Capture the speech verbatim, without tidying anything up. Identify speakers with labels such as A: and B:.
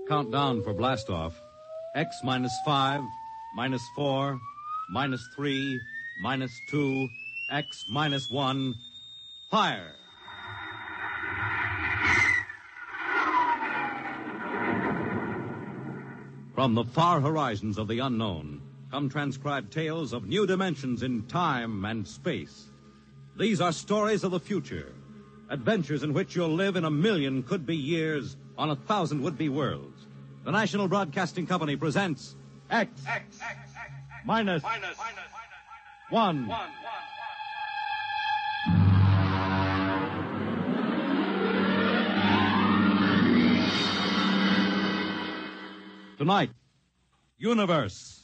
A: Countdown for blastoff. X minus five, minus four, minus three, minus two, X minus one. Fire! From the far horizons of the unknown come transcribed tales of new dimensions in time and space. These are stories of the future, adventures in which you'll live in a million could-be years on a thousand would-be worlds. The National Broadcasting Company presents X, X, X, X, X minus, minus, minus, one. one. Tonight, Universe.